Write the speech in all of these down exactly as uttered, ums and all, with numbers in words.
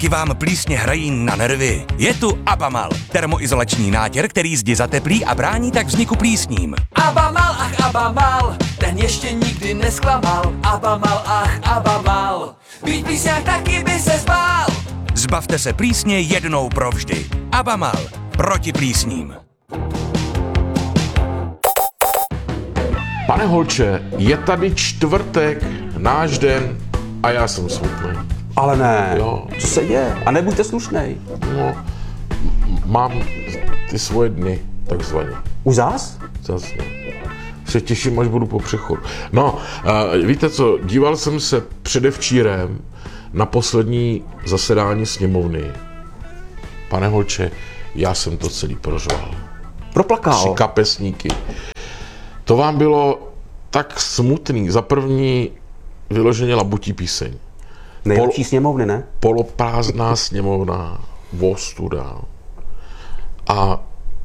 Taky vám plísně hrají na nervy. Je tu Abamal, termoizolační nátěr, který zdi zateplí a brání tak vzniku plísním. Abamal, ach Abamal, ten ještě nikdy nesklamal. Abamal, ach Abamal, být plísňák taky by se zbál. Zbavte se plísně jednou provždy. Abamal, proti plísním. Pane Holče, je tady čtvrtek, náš den a já jsem smutný. Ale ne, Jo. co se děje? A nebuďte slušnej. No, mám ty svoje dny, takzvaně. Už zás? Zase. Se těším, až budu po přechodu. No, uh, víte co, díval jsem se předevčírem na poslední zasedání sněmovny. Pane Holče, já jsem to celý prožval. Proplakal. Tři kapesníky. To vám bylo tak smutný. Za první vyloženě labutí píseň. Nejlepší sněmovny, ne? Poloprázdná sněmovna, ostuda. A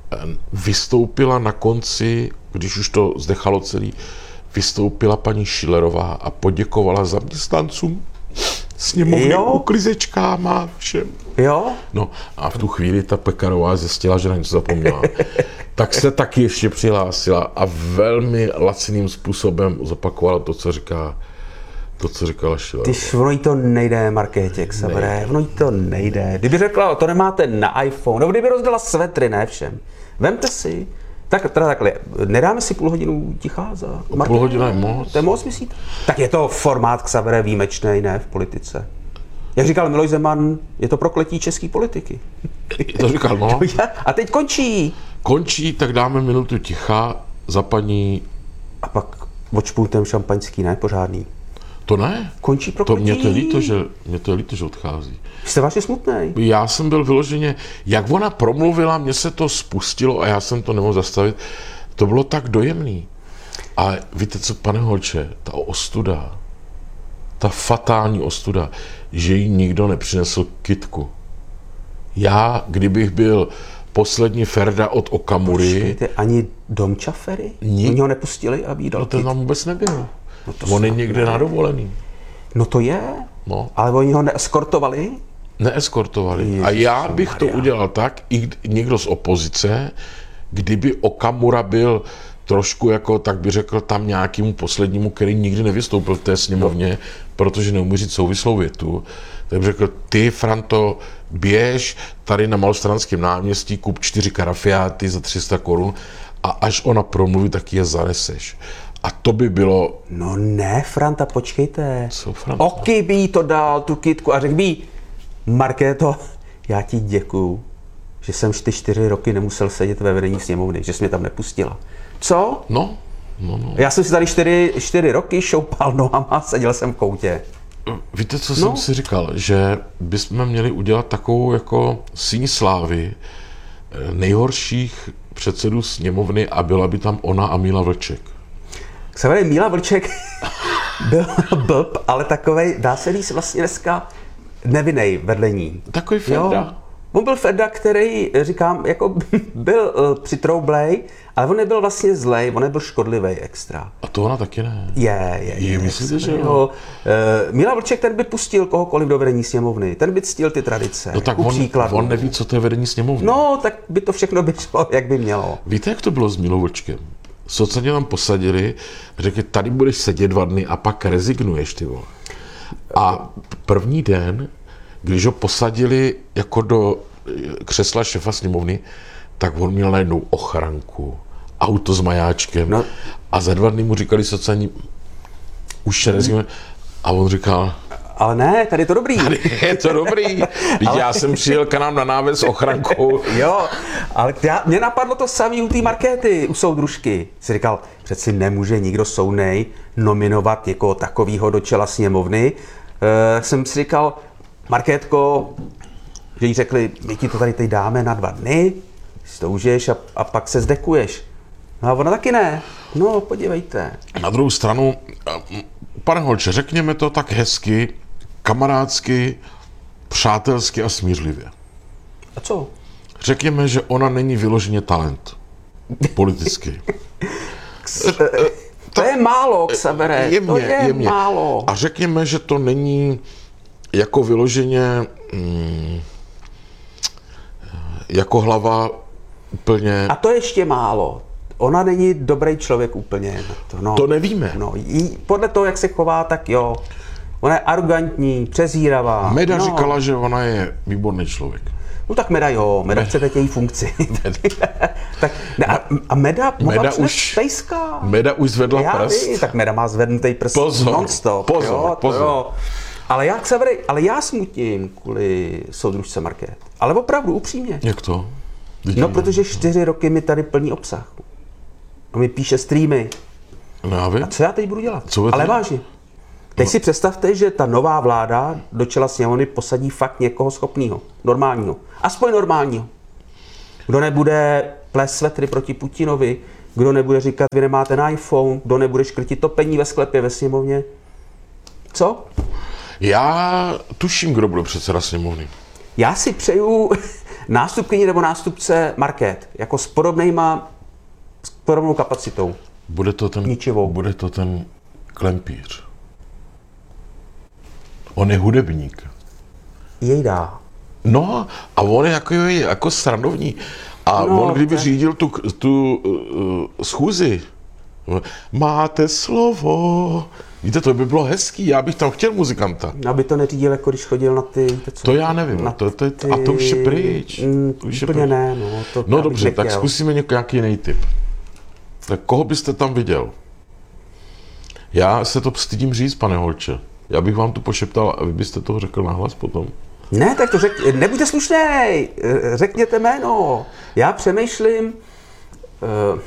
vystoupila na konci, když už to zdechalo celý, vystoupila paní Schillerová a poděkovala zaměstnancům sněmovny, Jo. uklizečkám všem. Jo? No a v tu chvíli ta Pekarová zjistila, že na něco zapomněla. Tak se taky ještě přihlásila a velmi laciným způsobem zopakovala to, co říká to, co říkala Schillerová. Tyž, ono jí to nejde, Markétě, Xavere, ono jí to nejde. Kdyby řekla, to nemáte na iPhone, nebo kdyby rozdala svetry, ne všem. Vemte si, tak teda takhle, nedáme si půl hodinu ticha za Markétu? Půl hodina je moc. To je moc, myslíte? Tak je to formát Xavere výjimečný, ne, v politice. Jak říkal Miloš Zeman, je to prokletí české politiky. To říkal, no. A teď končí. Končí, tak dáme minutu ticha za paní... A pak odšpultem šampaňský, ne, pořádný. To ne. Končí To prokletí. mě to je líto, že, mě to je líto, že odchází. Jste vážně smutnej. Já jsem byl vyloženě, jak ona promluvila, mně se to spustilo a já jsem to nemohl zastavit. To bylo tak dojemný. Ale víte co, pane Holče, ta ostuda, ta fatální ostuda, že jí nikdo nepřinesl kytku. Já, kdybych byl poslední Ferda od Okamury, Počkejte, ani Domčafery? Ni- Oni ho nepustili, aby jí dal no ten kyt? tam vůbec nebyl. No to On je snad někde ne. na dovolený. No to je, No. ale oni ho neeskortovali? Neeskortovali. A já bych to Ježišmarja. udělal tak, i kdy- někdo z opozice, kdyby Okamura byl trošku jako, tak by řekl tam nějakému poslednímu, který nikdy nevystoupil v té sněmovně, no. protože neumí říct souvislou větu, tak by řekl, ty, Franto, běž tady na Malostranském náměstí, kup čtyři karafiáty za tři sta korun a až ona promluví, tak je zaneseš. A to by bylo... No ne, Franta, počkejte. Co, Franta? Oky by jí to dal, tu kytku, a řekl by jí, Markéto, já ti děkuju, že jsem ty čtyři roky nemusel sedět ve vedení sněmovny, že jsi mě tam nepustila. Co? No, no, no. Já jsem si tady čtyři, čtyři roky šoupal nohama a seděl jsem v koutě. Víte, co No. jsem si říkal? Že bychom měli udělat takovou jako síň slávy nejhorších předsedů sněmovny a byla by tam ona a Míla Vlček. Xavere, Míla Vlček byl blb, ale takovej, dá se říct vlastně dneska nevinnej vedle ní. Takový Ferda. On byl Ferda, který, říkám, jako byl uh, přitroublej, ale on nebyl vlastně zlej, on nebyl škodlivý extra. A to ona taky ne. Je, je, je. Je, myslíte, že jo? jo? Uh, Míla Vlček, ten by pustil kohokoliv do vedení sněmovny, ten by ctil ty tradice. No tak ku on, příkladu. on neví, co to je vedení sněmovny. No, tak by to všechno bylo, jak by mělo. Víte, jak to bylo s Mílou Vlčkem? Sociálně nám posadili, řekli, tady budeš sedět dva dny a pak rezignuješ, ty vole. A první den, když ho posadili jako do křesla šefa sněmovny, tak on měl najednou ochranku, auto s majáčkem No. a za dva dny mu říkali sociální, už rezignuje. A on říkal, Ale ne, tady je to dobrý. je to dobrý, Vždyť já jsem přijel k nám na náves s ochrankou. Jo, ale já, mě napadlo to samý u té Markéty, u soudružky. Jsi říkal, přeci nemůže nikdo soudnej nominovat někoho takového do čela sněmovny. E, jsem si říkal, Markétko, že jí řekli, my ti to tady teď dáme na dva dny, si to užiješ a, a pak se zdekuješ. No a ona taky ne. No, podívejte. Na druhou stranu, pane Holče, řekněme to tak hezky, kamarádsky, přátelsky a smířlivě. A co? Řekněme, že ona není vyloženě talent. Politicky. To je málo, Xavere, Jemně, to je jemně. málo. A řekněme, že to není jako vyloženě mm, jako hlava úplně... A to ještě málo. Ona není dobrý člověk úplně. To, no, To nevíme. No, jí, podle toho, jak se chová, tak jo. Ona je arrogantní, přezíravá. Meda no. říkala, že ona je výborný člověk. No tak Meda jo, Meda chce teď její funkci. tak, ne, a, a Meda mohla Meda přinést už- pejska. Meda už zvedla Já prst. vím, tak Meda má zvednutý prst Pozor, non-stop. pozor, jo, to pozor. Jo. Ale já, Xavery, ale já smutím kvůli soudružce Markéty. Ale opravdu, upřímně. Jak to? No, protože čtyři roky mi tady plní obsah. A mi píše streamy. No, já vím. A co já teď budu dělat? Co budete Ale dělat? vážně. Teď si představte, že ta nová vláda do čela sněmovny posadí fakt někoho schopného, normálního. Aspoň normálního. Kdo nebude plést svetry proti Putinovi, kdo nebude říkat, vy nemáte na iPhone, kdo nebude škrtit topení ve sklepě ve sněmovně. Co? Já tuším, kdo bude předseda sněmovny. Já si přeju nástupkyni nebo nástupce Market, jako s podobnejma, s podobnou kapacitou. Bude to ten, Ničivou. bude to ten Klempíř. On je hudebník. Jej dá. No a on je jako, jako srandovní. A No, on kdyby tak- řídil tu, tu uh, schůzi, máte slovo. Víte, to by bylo hezký, já bych tam chtěl muzikanta. Aby to neřídil, jako když chodil na ty... víte co? To já nevím, Na to, to, a to už je pryč. Mm, To už je úplně pryč. ne, no. To No já bych dobře, tak nechtěl. zkusíme něk- nějaký jiný typ. Tak koho byste tam viděl? Já se to stydím říct, pane Holče. Já bych vám to pošeptal a vy byste toho řekl nahlas potom. Ne, tak to řek, nebuďte slušnej, řekněte jméno. Já přemýšlím... Uh,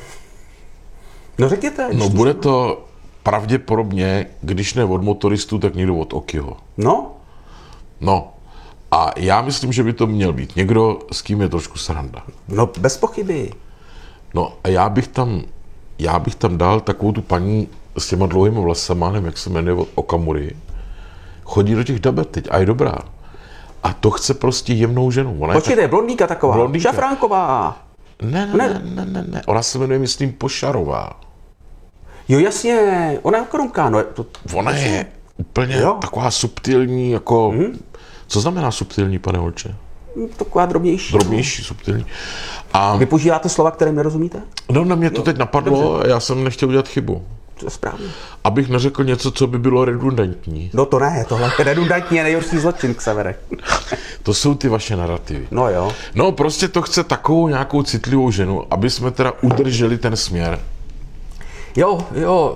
no řekněte. když No to- bude to pravděpodobně, když ne od motoristů, tak někdo od Okiho. No, No. A já myslím, že by to měl být někdo, s kým je trošku sranda. no bez pochyby. No a já bych tam, já bych tam dal takovou tu paní s těma dlouhými vlasama, nevím, jak se jmenuje, od Okamury. Chodí do těch dabet teď a je dobrá. A to chce prostě jemnou ženu. Ona je Počkejte, blondýka taková, Blondýnka. Šafránková. tak... ne, ne, ne, ne, ne, ne, ona se jmenuje, myslím, Pošarová. Jo, jasně, ona je korunka, no to... Ona je úplně Jo. taková subtilní, jako... Hmm? Co znamená subtilní, pane Holče? Taková drobnější. Drobnější, subtilní. A Vy používáte slova, kterým nerozumíte? no, na mě to teď napadlo a já jsem nechtěl udělat chybu. To je správně. Abych neřekl něco, co by bylo redundantní. No to ne, tohle je redundantní a nejhorší zločin, Xavere. To jsou ty vaše narrativy. No jo. No, prostě to chce takovou nějakou citlivou ženu, aby jsme teda udrželi ten směr. Jo, jo.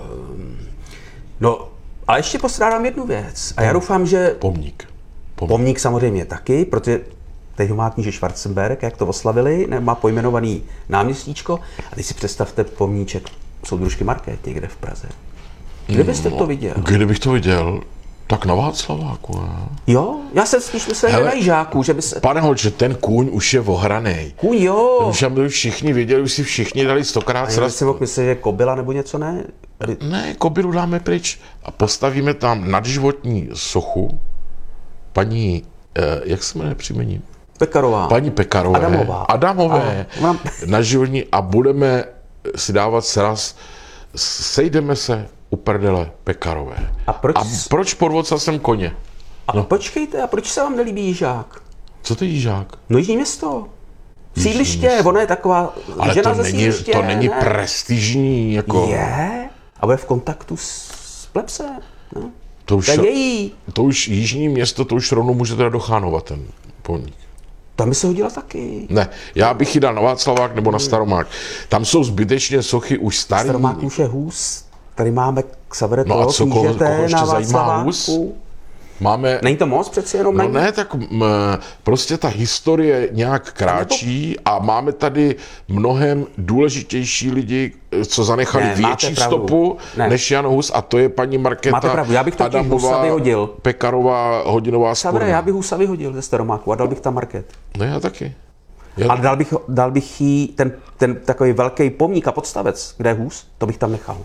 No, ale ještě postrádám jednu věc. A já doufám, že Pomník. Pomník. pomník samozřejmě taky, protože teď ho má kníže Schwarzenberg, jak to oslavili, ne, má pojmenovaný náměstíčko. A teď si představte pomníček soudružky Markéty někde v Praze. Kde byste to viděl? Kdybych to viděl, tak na Václaváku, ne? Jo, já jsem spíš myslel, že Hele, na Jižáku, že by se... Pane Holče, ten kůň už je ohranej. Kůň, jo. Už tam všichni věděli, už si všichni dali stokrát Já sraz. jsem mohl myslet, že kobila nebo něco, ne? Tady- Ne, kobylu dáme pryč a postavíme tam nadživotní sochu paní, eh, jak se jmenuje příjmení? Pekarová. Paní Pekarové. Adamová. Adamové. Ano, ona- Na životní a budeme si dávat sraz, sejdeme se u prdele Pekarové. A proč- a proč podvodca jsem koně? A no. počkejte, a proč se vám nelíbí Jižák? Co to je Jižák? No Jižní město. Sídliště, ona je taková Ale žena to ze není, sídliště. to není ne? prestižní, jako... Je? A bude v kontaktu s, s plebse. No. To už, To je její. to už Jižní město, to už rovnou může teda dochánovat ten pomník. Tam by se hodila taky. Ne, já bych ji dal na Václavák nebo na Staromák. Tam jsou zbytečně sochy už starý. Staromák už je hůz. Tady máme Xavere No a toho co, koho- knížete koho ještě na zajímá hůz? Václaváku. Máme... Není to moc přeci jenom No na ní? ne, tak m, prostě ta historie nějak kráčí a máme tady mnohem důležitější lidi, co zanechali Ne, máte větší pravdu. stopu Ne. než Jan Hus a to je paní Markéta Máte pravdu, já bych totiž Husa Adamová, vyhodil. Pekarová, Hodinová Xavere, Sporná. já bych Husa vyhodil ze Staromáku a dal bych tam Market. No já taky. Já... Ale dal bych, dal bych jí ten, ten takový velký pomník a podstavec, kde je hůz, to bych tam nechal.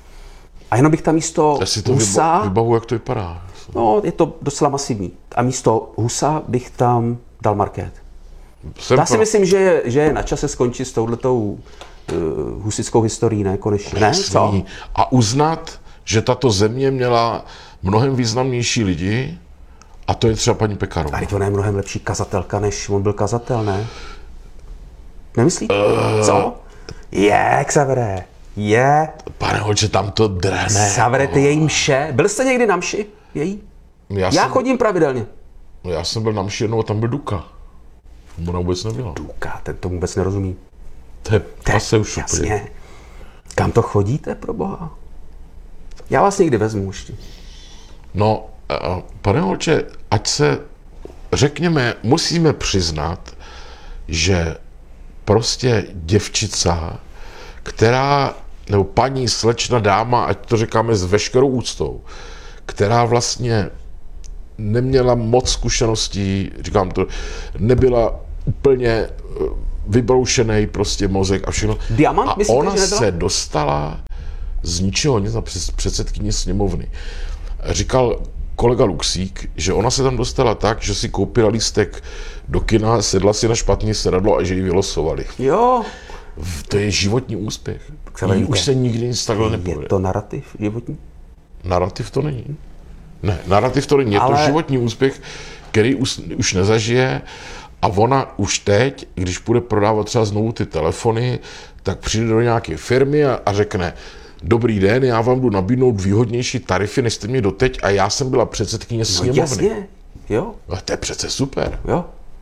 A jenom bych tam místo Já si to Husa, vyba- vybavu, jak to vypadá. no je to docela masivní, a místo Husa bych tam dal Market. Jsem Já si pro- myslím, že je, že je na čase skončit s touhletou uh, husickou historií, ne, konečně. Ne, co? Jasný. A uznat, že tato země měla mnohem významnější lidi A to je třeba paní Pekarová. Ale to je mnohem lepší kazatelka, než on byl kazatel, ne? Nemyslíš? Uh... Co? Je, Xavere, je. Pane Holče, tam to drhne. Xavere, ty její mše. Byl jste někdy na mši? Její? Já, Já jsem, chodím pravidelně. já jsem byl na mši jednou a tam byl Duka. Ona vůbec nebyla. Duka, ten to vůbec nerozumí. To jease už Jasně. úplně. Kam to chodíte, pro boha? Já vás někdy vezmu ještě. No, uh, pane Holče, ať se, řekněme, musíme přiznat, že prostě děvčica, která, nebo paní, slečna, dáma, ať to říkáme s veškerou úctou, která vlastně neměla moc zkušeností, říkám to, nebyla úplně vybroušený prostě mozek a všechno. Diamant, a myslíte, ona že nebyla? se dostala z ničeho nic na předsedkyni sněmovny. Říkal kolega Luxík, že ona se tam dostala tak, že si koupila lístek do kina, sedla si na špatný sedadlo a že ji vylosovali. Jo. To je životní úspěch. Xaver, Jí už se nikdy nic takhle Je nepovede. to narrativ životní? Narrativ to není. Ne, narrativ to není. Je Ale- to životní úspěch, který už, už nezažije a ona už teď, když bude prodávat třeba znovu ty telefony, tak přijde do nějaké firmy a, a řekne: dobrý den, já vám jdu nabídnout výhodnější tarify, než jste mě doteď a já jsem byla předsedkyně No sněmovny. jasně. Jo, A to je přece super. jo.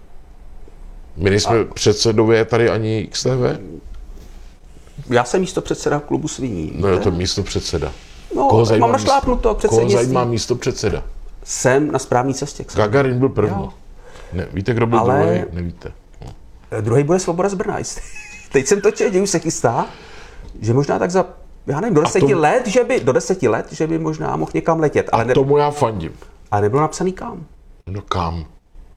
My nejsme a... předsedové tady ani X T V. Já jsem místo předseda klubu Sviní. No je to místo předseda. No, mám našlápnuto Koho předsednictví. zajímá místo předseda? Jsem na správné cestě. Xaver. Gagarin byl první. Jo. Ne, víte, kdo byl Ale- druhý? Nevíte. Eh, Druhý bude Svoboda z Brna. Teď jsem to četl, už se chystá, že možná tak za, já nevím, do deseti tomu- let, že by, do deseti let, že by možná mohl někam letět, ale, ne, Tomu já fandím. ale nebylo napsaný kam. No kam?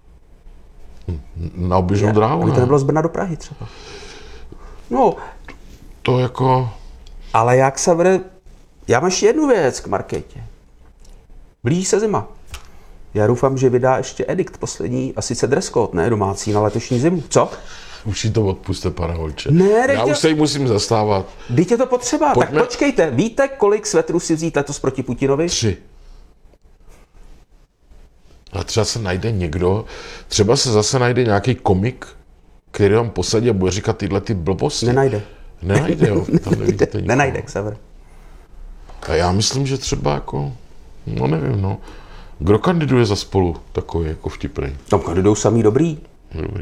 Hm, Na oběžnou dráhu, Aby to ne? nebylo z Brna do Prahy třeba. No, To jako... ale jak se vede, já mám ještě jednu věc k Markétě. Blíží se zima. Já doufám, že vydá ještě edikt poslední, a sice dress code, ne domácí, na letošní zimu. Co? Už si to odpuste, pane Holče. Ne, já nechtěl- už se jí musím zastávat. Vždyť je to potřeba. Pojďme- Tak počkejte, víte, kolik svetrů si vzít letos proti Putinovi? Tři. A třeba se najde někdo, třeba se zase najde nějaký komik, který vám posadí a bude říkat tyhle ty blbosti. Nenajde. Nenajde, jo. Tam nevidíte nikoho. Nenajde, Xaver. A já myslím, že třeba jako, no nevím, no. Kdo kandiduje za Spolu takový jako vtipný? Tam kandidují samý dobrý. Dobrý.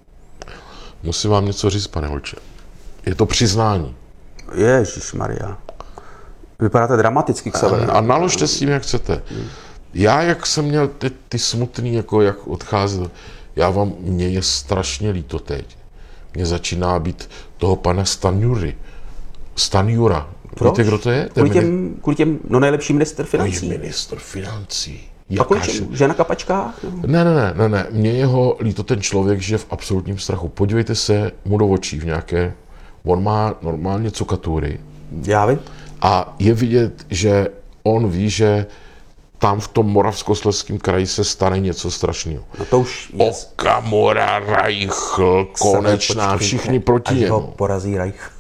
Musím vám něco říct, pane Holče. Je to přiznání. Ježišmarja. Vypadáte dramaticky, Xaver. A naložte s tím, jak chcete. Já, jak jsem měl ty, ty smutný, jako jak odcházel, já vám, mně je strašně líto teď. Mně začíná být toho pana Stanjury. Stanjura. Proč? Víte, kdo to je? Kvůli Ten těm, kvůli těm, no nejlepší minister To je financí. ministr financí. A kvůli Jakáž... čemu? Že na kapačkách? Nebo? Ne, ne, ne, ne, ne. Mně jeho líto ten člověk, že je v absolutním strachu. Podívejte se mu do očí v nějaké, on má normálně cukatury Já vím. a je vidět, že on ví, že tam v tom Moravskoslezském kraji se stane něco strašného. No to už je. Okamura, Reichl, Konečná, všichni proti Až ho němu. porazí Reich.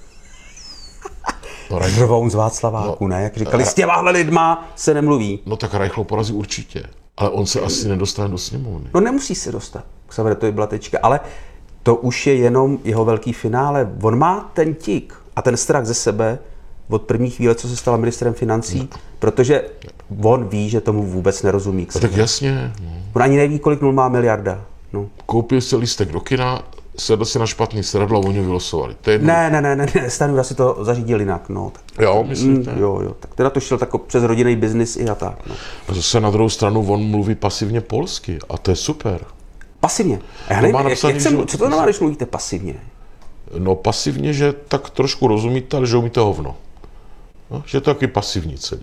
No, Reichl, Řvou z Václaváku, ne? Jak říkali, s těmahle lidma se nemluví. no tak Reichl porazí určitě, ale on se asi nedostane do sněmovny. No nemusí se dostat. Xaver, to je byla tečka. Ale to už je jenom jeho velký finále. On má ten tik a ten strach ze sebe od první chvíle, co se stal ministrem financí, protože on ví, že tomu vůbec nerozumí. A tak jasně, no. On ani neví, kolik nul má miliarda. No. Koupil si lístek do kina, sedl si na špatný sedadlo a oni ho vylosovali. To je jedno. Ne, ne, ne, ne, ne, Stanjura si to zařídil jinak, no. Tak, Jo, myslíte? mm, jo, jo, tak teda to šel tako přes rodinný biznis i a tak, no. A zase na druhou stranu on mluví pasivně polsky a to je super. Pasivně. A já To nevím, má jak, napsaný jak se, život- co to znamená, když mluvíte pasivně? No pasivně, že tak trošku rozumíte, ale že umíte hovno. No, že je to taky pasivní celý.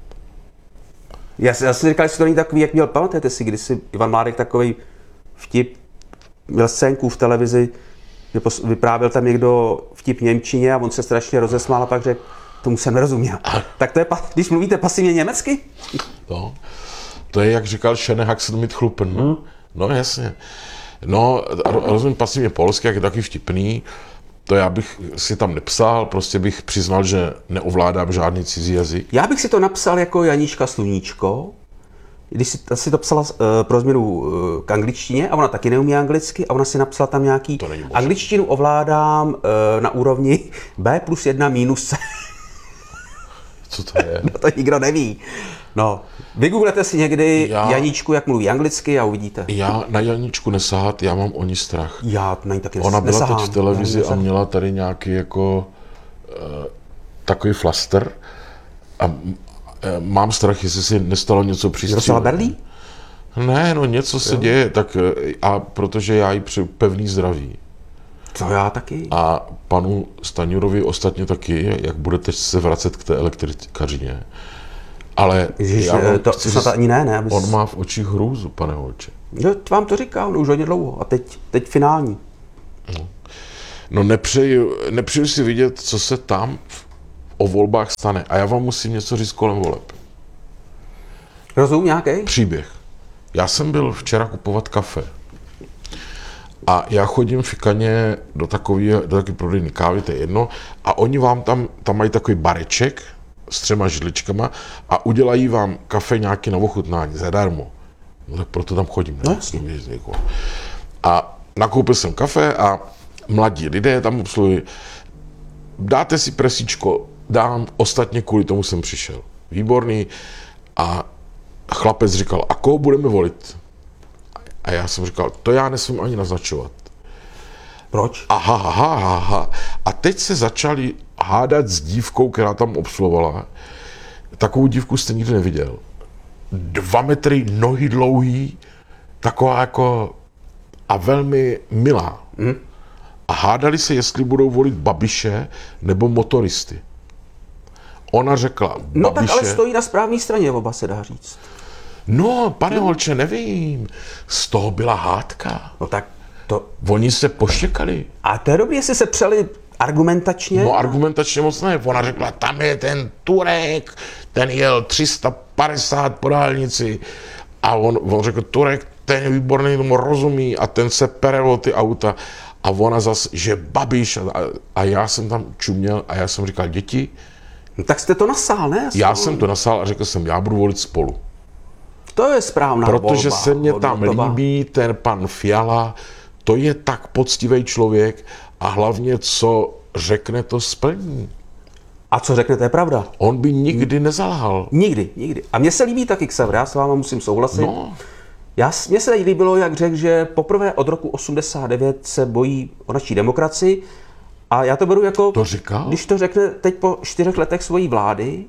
Já, si- já jsem říkal, jestli to není takový, jak měl, pamatujete si, když si Ivan Mládek takovej vtip, měl scénku v televizi, že pos, vyprávěl tam někdo vtip v němčině a on se strašně rozesmál a pak řekl, tomu jsem nerozuměl. Tak to je, pa- když mluvíte pasivně německy? No. To je, jak říkal Šene Haxen mit chlupen. Hmm. No jasně. No, ro- rozumím pasivně polsky, jak je taky vtipný. To já bych si tam nepsal, prostě bych přiznal, že neovládám žádný cizí jazyk. Já bych si to napsal jako Janíčka Sluníčko, když si, si to psala uh, pro změnu uh, k angličtině a ona taky neumí anglicky a ona si napsala tam nějaký angličtinu ovládám uh, na úrovni B plus jedna minus C. Co to je? No to nikdo neví. No, vygooglete si někdy já, Janíčku, jak mluví anglicky a uvidíte. Já na Janíčku nesahat, já mám o ní strach. Já na ní taky Ona byla nesahám. teď v televizi a měla tady nějaký jako uh, takový flaster a uh, mám strach, jestli si nestalo něco přístřelného. Dostala berlí? Ne, no něco se jo. děje, tak a protože já jí přeju pevný zdraví. To já taky. A panu Staňurovi ostatně taky, jak budete se vracet k té elektrikařině. Ale Ježiš, já to chci, snad ani ne, ne? Abys... On má v očích hrůzu, pane Holče. Jo, vám to říká, on už hodně dlouho a teď, teď finální. No, no nepřeju, nepřeju si vidět, co se tam o volbách stane. A já vám musím něco říct kolem voleb. Rozum nějaký? Příběh. Já jsem byl včera kupovat kafe. A já chodím fikaně do takové do takové prodejny kávy, to je jedno, a oni vám tam, tam mají takový bareček s třema židličkama a udělají vám kafe nějaký na ochutnání zadarmo. No tak proto tam chodím. No, jasně. A nakoupil jsem kafe a mladí lidé tam obsluhují. Dáte si presíčko, dám, ostatně kvůli tomu jsem přišel. Výborný. A chlapec říkal, a koho budeme volit? A já jsem říkal, to já nesmím ani naznačovat. Proč? Aha, aha, aha. A teď se začali hádat s dívkou, která tam obsluhovala. Takovou dívku jste nikdy neviděl. Dva metry, nohy dlouhý, taková jako a velmi milá. Hmm. A hádali se, jestli budou volit Babiše nebo motoristy. Ona řekla Babiše. No tak ale stojí na správné straně, oba se dá říct. No, pane Holče, nevím. Z toho byla hádka. No tak to... Oni se poštěkali. A to je dobrý, jestli se přeli argumentačně. No argumentačně moc ne. Ona řekla, tam je ten Turek, ten jel tři sta padesát po dálnici. A on, on řekl, Turek, ten je výborný, tomu rozumí a ten se pere o ty auta. A ona zas, že Babiš. A, a já jsem tam čuměl a já jsem říkal, děti. No, tak jste to nasál, ne? Já, já jsem to nasál a řekl jsem, já budu volit Spolu. To je správná Protože volba, se mně tam hodnotová. líbí ten pan Fiala, to je tak poctivý člověk a hlavně, co řekne, to splní. A co řekne, to je pravda. On by nikdy nezalhal. Nikdy, nikdy. A mně se líbí taky Xaver, já s váma musím souhlasit. No. Já, mně se líbilo, jak řekl, že poprvé od roku osmdesát devět se bojí o naší demokracii a já to beru jako, To říkal? když to řekne teď po čtyřech letech svojí vlády,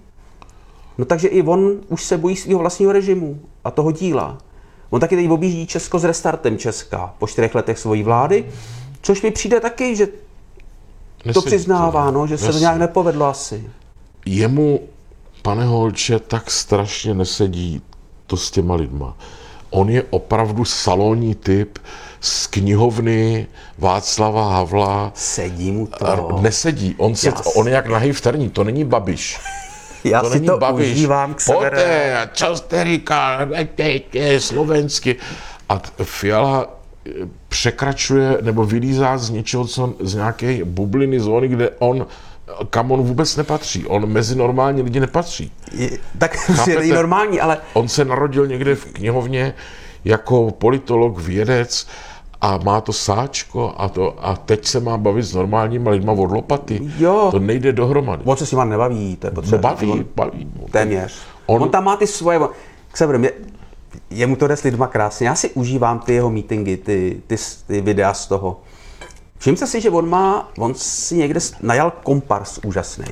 no takže i on už se bojí svého vlastního režimu a toho díla. On taky teď objíždí Česko s restartem Česka po čtyřech letech svojí vlády, což mi přijde taky, že Nesedí to přiznává, no, že se to Nesedí. nějak nepovedlo asi. Jemu, pane Holče, tak strašně nesedí to s těma lidma. On je opravdu salonní typ z knihovny Václava Havla. Sedí mu to. R- Nesedí. On, se, Jas. on je jak nahý v terní. To není Babiš. Já to si není to Babiš. užívám k sebe. Poté, čo jste říkal, je slovensky. A t- Fiala e, překračuje nebo vylízá z něčeho, co z nějaké bubliny, zóny, kde on, kam on vůbec nepatří. On mezi normální lidi nepatří. Je, tak Chápete? je normální, ale On se narodil někde v knihovně jako politolog, vědec a má to sáčko a, to, a teď se má bavit s normálníma lidma od lopaty. Jo. To nejde dohromady. on se s nima nebaví, to je No potřeba. baví, On- baví. Téměř. On, On- on tam má ty svoje... Xaver, mě, jemu to jde s lidma krásně. Já si užívám ty jeho meetingy, ty, ty, ty videa z toho. Všimte si, že on má, on si někde najal kompars úžasný.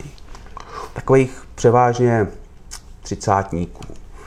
Takových převážně třicátníků.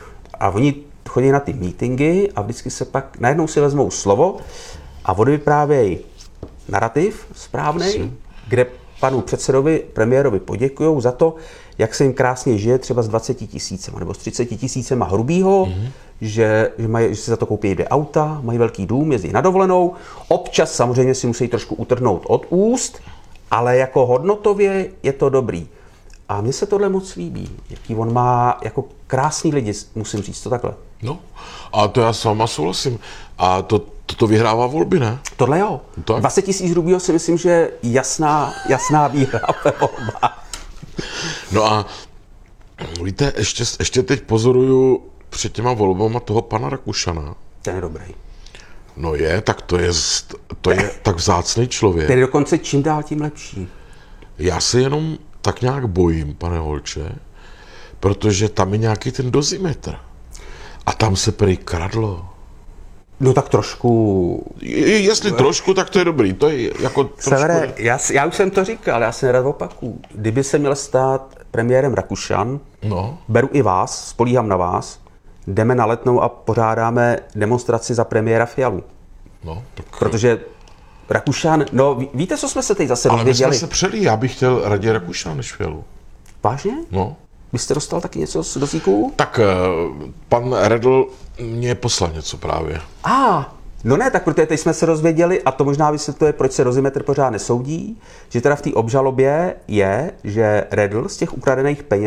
A oni chodí na ty meetingy a vždycky se pak najednou si vezmou slovo a oni vyprávějí narrativ správný, kde panu předsedovi, premiérovi poděkují za to, jak se jim krásně žije třeba s dvaceti tisícema nebo s třiceti tisícema hrubýho, mm-hmm. že, že, mají, že si za to koupí dvě auta, mají velký dům, jezdí na dovolenou. Občas samozřejmě si musí trošku utrhnout od úst, ale jako hodnotově je to dobrý. A mně se tohle moc líbí, jaký on má jako krásný lidi, musím říct to takhle. No, a to já s váma souhlasím. A to, to, to vyhrává volby, ne? Tohle jo. Tak. dvacet tisíc hrubýho si myslím, že je jasná, jasná výhra ve volbách. No a víte, ještě, ještě teď pozoruju před těma volbama toho pana Rakušana. Ten je dobrý. No je, tak to je, to je tak vzácný člověk. Ten je dokonce čím dál tím lepší. Já se jenom tak nějak bojím, pane Holče, protože tam je nějaký ten dozimetr. A tam se prý kradlo. No tak trošku... Je, jestli trošku, tak to je dobrý. To je jako trošku... Severe, já, já už jsem to říkal, já se nerad opakuju. Kdyby se měl stát premiérem Rakušan, No. beru i vás, spolíhám na vás, jdeme na Letnou a pořádáme demonstraci za premiéra Fialu. No, tak... Protože Rakušan, no ví, víte, co jsme se teď zase Ale my jsme dozvěděli? se přeli, já bych chtěl raději Rakušana než Fialu. Vážně? No. Vy jste dostal taky něco z dozíků? Tak eh, pan Redl mě poslal něco právě. A, ah, no ne, tak protože teď jsme se dozvěděli, a to možná vysvětluje, proč se Dozimetr pořád nesoudí, že teda v té obžalobě je, že Redl z těch ukradených peněz